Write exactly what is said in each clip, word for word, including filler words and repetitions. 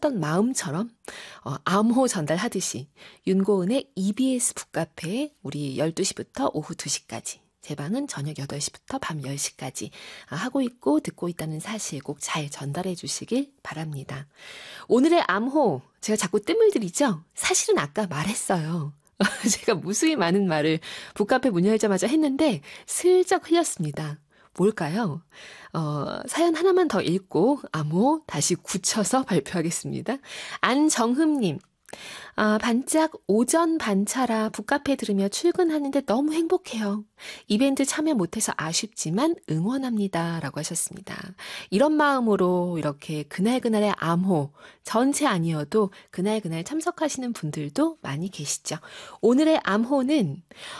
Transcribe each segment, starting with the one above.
쏟았던 마음처럼 어, 암호 전달하듯이 윤고은의 이비에스 북카페에 우리 열두 시부터 오후 두 시까지, 제 방은 저녁 여덟 시부터 밤 열 시까지 하고 있고 듣고 있다는 사실 꼭 잘 전달해 주시길 바랍니다. 오늘의 암호, 제가 자꾸 뜸을 들이죠? 사실은 아까 말했어요. 제가 무수히 많은 말을 북카페 문 열자마자 했는데 슬쩍 흘렸습니다. 뭘까요? 어, 사연 하나만 더 읽고 암호 다시 굳혀서 발표하겠습니다. 안정흠님, 아, 반짝 오전 반차라 북카페 들으며 출근하는데 너무 행복해요. 이벤트 참여 못해서 아쉽지만 응원합니다. 라고 하셨습니다. 이런 마음으로 이렇게 그날그날의 암호, 전체 아니어도 그날그날 참석하시는 분들도 많이 계시죠. 오늘의 암호는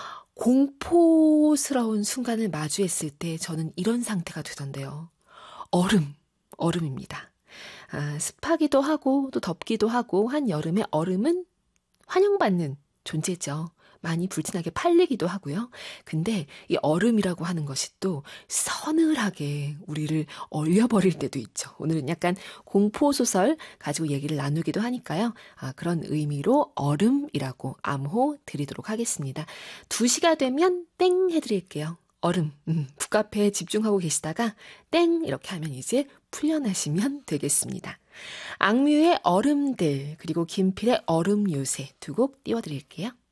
공포스러운 순간을 마주했을 때 저는 이런 상태가 되던데요. 얼음, 얼음입니다. 아, 습하기도 하고 또 덥기도 하고 한 여름의 얼음은 환영받는 존재죠. 많이 불티나게 팔리기도 하고요. 근데 이 얼음이라고 하는 것이 또 서늘하게 우리를 얼려버릴 때도 있죠. 오늘은 약간 공포소설 가지고 얘기를 나누기도 하니까요. 아, 그런 의미로 얼음이라고 암호 드리도록 하겠습니다. 두 시가 되면 땡 해드릴게요. 얼음, 음, 북카페에 집중하고 계시다가 땡 이렇게 하면 이제 풀려나시면 되겠습니다. 악뮤의 얼음들, 그리고 김필의 얼음 요새 두 곡 띄워드릴게요.